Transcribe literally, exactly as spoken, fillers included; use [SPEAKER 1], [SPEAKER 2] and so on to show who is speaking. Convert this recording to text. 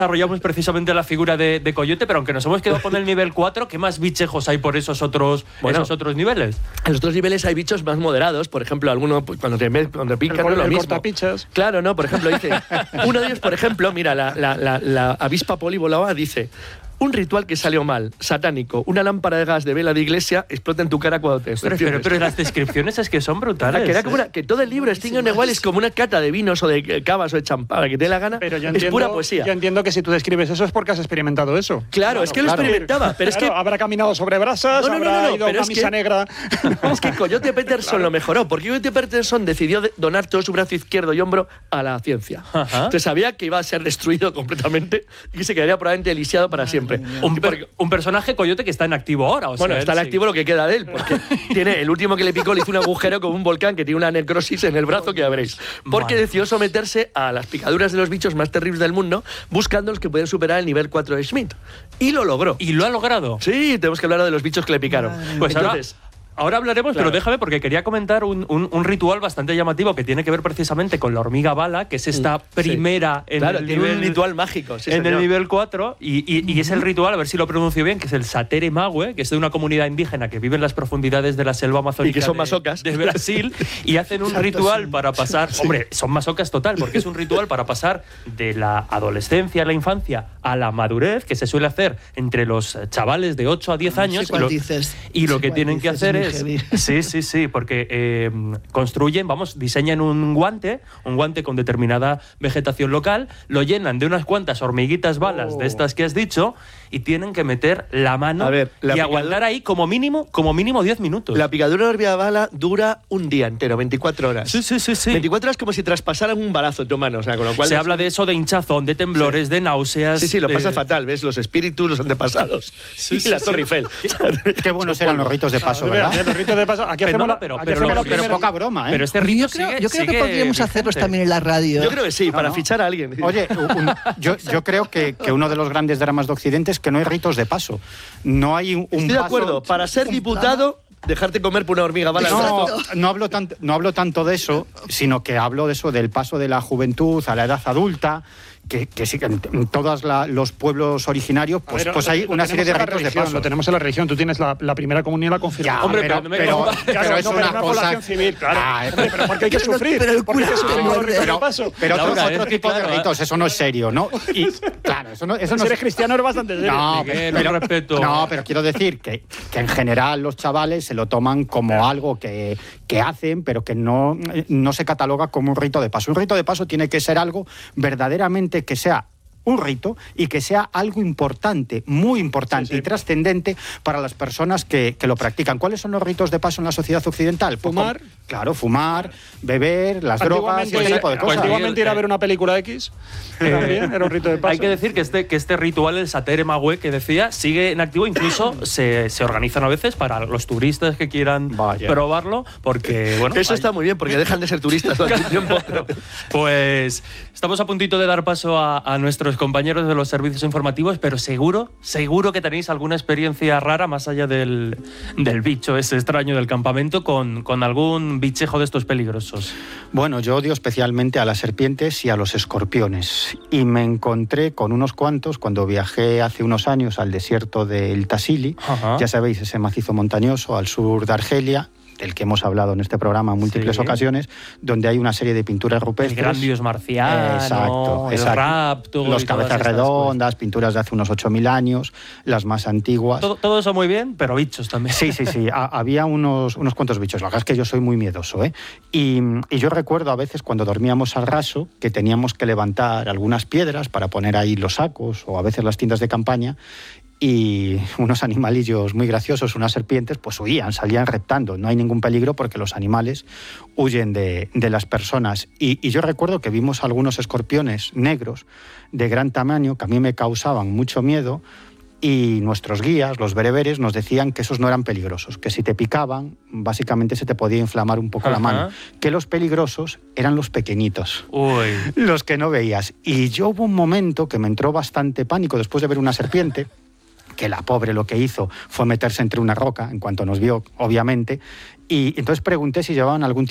[SPEAKER 1] desarrollamos precisamente la figura de, de Coyote, pero aunque nos hemos quedado con el nivel cuatro, ¿qué más bichejos hay por esos otros, bueno, esos otros niveles?
[SPEAKER 2] En los otros niveles hay bichos más moderados, por ejemplo, alguno pues, cuando te cuando pican
[SPEAKER 3] el,
[SPEAKER 2] no es lo
[SPEAKER 3] el
[SPEAKER 2] mismo.
[SPEAKER 3] Cortapichas.
[SPEAKER 2] Claro, no, por ejemplo, dice, uno de ellos, por ejemplo, mira, la, la, la, la avispa polibolava dice: un ritual que salió mal, satánico, una lámpara de gas de vela de iglesia explota en tu cara cuando te
[SPEAKER 1] pero, pero, pero las descripciones es que son brutales.
[SPEAKER 2] Ah, que, era como una, que todo el libro es igual, es como una cata de vinos o de cavas o de champán, que te dé la gana,
[SPEAKER 3] pero yo
[SPEAKER 2] es
[SPEAKER 3] entiendo,
[SPEAKER 2] pura poesía.
[SPEAKER 3] Yo entiendo que si tú describes eso es porque has experimentado eso.
[SPEAKER 2] Claro,
[SPEAKER 3] claro
[SPEAKER 2] es que
[SPEAKER 3] claro.
[SPEAKER 2] lo experimentaba, pero
[SPEAKER 3] claro,
[SPEAKER 2] es que...
[SPEAKER 3] habrá caminado sobre brasas,
[SPEAKER 2] no, no,
[SPEAKER 3] habrá
[SPEAKER 2] no, no, no,
[SPEAKER 3] ido a una misa
[SPEAKER 2] que,
[SPEAKER 3] negra...
[SPEAKER 2] No, es que Coyote Peterson claro. lo mejoró, porque Coyote Peterson decidió donar todo su brazo izquierdo y hombro a la ciencia. Ajá. Entonces sabía que iba a ser destruido completamente y que se quedaría probablemente lisiado para siempre.
[SPEAKER 1] Un, per, un personaje Coyote que está en activo ahora. O
[SPEAKER 2] bueno,
[SPEAKER 1] sea,
[SPEAKER 2] está en activo sí. lo que queda de él, porque tiene el último que le picó le hizo un agujero como un volcán que tiene una necrosis en el brazo que ya veréis. Porque vale. decidió someterse a las picaduras de los bichos más terribles del mundo, buscando los que pueden superar el nivel cuatro de Schmidt. Y lo logró.
[SPEAKER 1] ¿Y lo ha logrado?
[SPEAKER 2] Sí, tenemos que hablar de los bichos que le picaron.
[SPEAKER 1] Vale. Pues entonces... Ahora... Ahora hablaremos, claro. pero déjame porque quería comentar un, un, un ritual bastante llamativo que tiene que ver precisamente con la hormiga bala, que es esta sí. primera en
[SPEAKER 2] claro,
[SPEAKER 1] el
[SPEAKER 2] tiene
[SPEAKER 1] nivel,
[SPEAKER 2] un ritual mágico. Sí,
[SPEAKER 1] en
[SPEAKER 2] señor.
[SPEAKER 1] el nivel cuatro, y, y, y es el ritual, a ver si lo pronuncio bien, que es el Satere Mague, que es de una comunidad indígena que vive en las profundidades de la selva amazónica
[SPEAKER 2] y que son
[SPEAKER 1] de,
[SPEAKER 2] masocas.
[SPEAKER 1] de Brasil, y hacen un Exacto, ritual sí. para pasar... Sí. Hombre, son masocas total, porque es un ritual para pasar de la adolescencia, la infancia, a la madurez, que se suele hacer entre los chavales de ocho a diez años.
[SPEAKER 4] Sí, y lo, dices,
[SPEAKER 1] y lo
[SPEAKER 4] sí,
[SPEAKER 1] que tienen que hacer
[SPEAKER 4] es...
[SPEAKER 1] es... Sí, sí, sí, porque eh, construyen, vamos, diseñan un guante, un guante con determinada vegetación local, lo llenan de unas cuantas hormiguitas balas oh. de estas que has dicho y tienen que meter la mano
[SPEAKER 2] a ver, la
[SPEAKER 1] y aguantar ahí como mínimo como mínimo diez minutos.
[SPEAKER 2] La picadura de hormiga bala dura un día entero, veinticuatro horas.
[SPEAKER 1] Sí, sí, sí, sí.
[SPEAKER 2] veinticuatro horas como si traspasaran un balazo en tu mano, o sea, con lo cual...
[SPEAKER 1] Se habla de eso, de hinchazón, de temblores, sí. de náuseas...
[SPEAKER 2] Sí, sí, lo
[SPEAKER 1] de...
[SPEAKER 2] pasas fatal, ves los espíritus, los antepasados sí, y sí, la sí, Torre Eiffel.
[SPEAKER 5] Qué buenos eran los ritos de paso,
[SPEAKER 3] no,
[SPEAKER 5] ¿verdad?
[SPEAKER 3] Los ritos de paso. Aquí hacemos la,
[SPEAKER 1] pero,
[SPEAKER 3] aquí
[SPEAKER 1] pero,
[SPEAKER 3] hacemos
[SPEAKER 1] pero,
[SPEAKER 3] la
[SPEAKER 5] pero poca broma, ¿eh?
[SPEAKER 1] Pero este rito
[SPEAKER 4] yo creo,
[SPEAKER 1] sigue,
[SPEAKER 4] yo creo
[SPEAKER 1] sigue
[SPEAKER 4] que podríamos
[SPEAKER 1] vigente.
[SPEAKER 4] hacerlos también en la radio.
[SPEAKER 2] Yo creo que sí,
[SPEAKER 5] no,
[SPEAKER 2] para
[SPEAKER 5] no.
[SPEAKER 2] fichar a alguien.
[SPEAKER 5] Oye, un, yo, yo creo que, que uno de los grandes dramas de Occidente es que no hay ritos de paso. No hay un, un
[SPEAKER 2] Estoy de
[SPEAKER 5] paso...
[SPEAKER 2] acuerdo, para ser diputado... Dejarte comer por una hormiga bala.
[SPEAKER 5] No, no hablo, tanto, no hablo tanto de eso, sino que hablo de eso, del paso de la juventud a la edad adulta, que, que sí que en, en todos la, los pueblos originarios pues, ver, pues hay una serie de ritos de paso.
[SPEAKER 3] Lo tenemos en la religión, tú tienes la, la primera comunión, la confirmación.
[SPEAKER 5] Hombre, pero, pero, pero, pero, pero es
[SPEAKER 3] no,
[SPEAKER 5] una
[SPEAKER 3] pero
[SPEAKER 5] cosa...
[SPEAKER 3] Una civil, claro. Ah, hombre, pero porque hay que sufrir.
[SPEAKER 4] Pero el
[SPEAKER 3] porque hay que sufrir
[SPEAKER 4] no,
[SPEAKER 3] los ritos
[SPEAKER 5] pero,
[SPEAKER 3] de paso.
[SPEAKER 5] Pero otro,
[SPEAKER 1] Laura,
[SPEAKER 5] otro
[SPEAKER 1] es que,
[SPEAKER 5] tipo
[SPEAKER 1] claro,
[SPEAKER 5] de ritos, eso no es serio, ¿no? Y claro, eso no, eso no
[SPEAKER 3] si eres cristiano eres bastante serio.
[SPEAKER 5] No,
[SPEAKER 1] Miguel,
[SPEAKER 5] pero,
[SPEAKER 1] respeto.
[SPEAKER 5] no, pero quiero decir que, que en general los chavales se lo toman como algo que, que hacen, pero que no, no se cataloga como un rito de paso. Un rito de paso tiene que ser algo verdaderamente que sea un rito y que sea algo importante, muy importante sí, sí. y trascendente para las personas que, que lo practican. ¿Cuáles son los ritos de paso en la sociedad occidental?
[SPEAKER 3] Fumar.
[SPEAKER 5] Pues, claro, fumar, beber, las drogas, ese tipo de cosas.
[SPEAKER 3] Antiguamente ir a ver una película X también era un rito de paso.
[SPEAKER 1] Hay que decir que este, que este ritual, el Satere Mague, que decía, sigue en activo, incluso se, se organizan a veces para los turistas que quieran Vaya. probarlo, porque, bueno...
[SPEAKER 2] Eso
[SPEAKER 1] hay...
[SPEAKER 2] está muy bien, porque dejan de ser turistas todo el tiempo.
[SPEAKER 1] Pues estamos a puntito de dar paso a, a nuestros compañeros de los servicios informativos, pero seguro, seguro que tenéis alguna experiencia rara, más allá del, del bicho ese extraño del campamento, con, con algún bichejo de estos peligrosos.
[SPEAKER 5] Bueno, yo odio especialmente a las serpientes y a los escorpiones. Y me encontré con unos cuantos cuando viajé hace unos años al desierto del Tassili. Ajá. Ya sabéis, ese macizo montañoso al sur de Argelia, del que hemos hablado en este programa en múltiples sí. ocasiones, donde hay una serie de pinturas rupestres.
[SPEAKER 1] El gran dios marciano,
[SPEAKER 5] exacto,
[SPEAKER 1] el
[SPEAKER 5] exacto.
[SPEAKER 1] rapto...
[SPEAKER 5] Los cabezas redondas, cosas. Pinturas de hace unos ocho mil años, las más antiguas.
[SPEAKER 1] Todo, todo eso muy bien, pero bichos también.
[SPEAKER 5] Sí, sí, sí. A, había unos, unos cuantos bichos. La verdad es que yo soy muy miedoso, ¿eh? Y, y yo recuerdo a veces cuando dormíamos al raso que teníamos que levantar algunas piedras para poner ahí los sacos o a veces las tiendas de campaña, y unos animalillos muy graciosos, unas serpientes, pues huían, salían reptando. No hay ningún peligro porque los animales huyen de, de las personas. Y, y yo recuerdo que vimos algunos escorpiones negros de gran tamaño que a mí me causaban mucho miedo, y nuestros guías, los bereberes, nos decían que esos no eran peligrosos, que si te picaban, básicamente se te podía inflamar un poco Ajá. la mano, que los peligrosos eran los pequeñitos,
[SPEAKER 1] Uy.
[SPEAKER 5] los que no veías. Y yo hubo un momento que me entró bastante pánico después de ver una serpiente, que la pobre lo que hizo fue meterse entre una roca, en cuanto nos vio, obviamente, y entonces pregunté si llevaban algún tipo